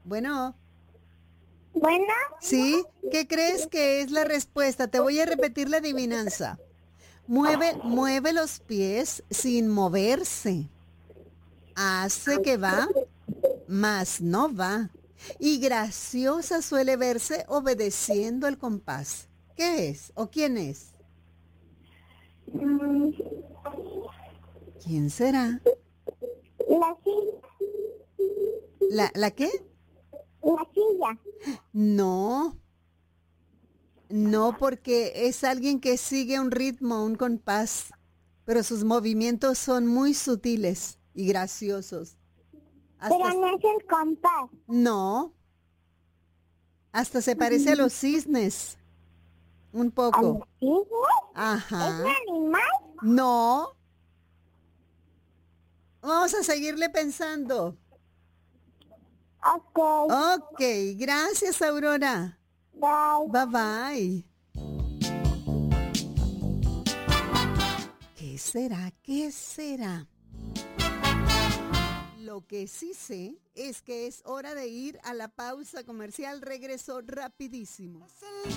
Bueno, Bueno, ¿sí? ¿Qué crees que es la respuesta? Te voy a repetir la adivinanza. Mueve los pies sin moverse. Hace que va, mas no va. Y graciosa suele verse obedeciendo el compás. ¿Qué es o quién es? mm, ¿Quién será? la silla, ¿La qué? la silla. No, no, porque es alguien que sigue un ritmo, un compás, pero sus movimientos son muy sutiles y graciosos. Hasta, Pero no es el compás. no, hasta se parece a los cisnes, un ¿A poco. los cisnes? ¿Es un Ajá. animal? No, vamos a seguirle pensando. Ok, Ok, gracias, Aurora. bye. Bye bye. ¿Qué será? ¿Qué será? Lo que sí sé es que es hora de ir a la pausa comercial. Regreso rapidísimo.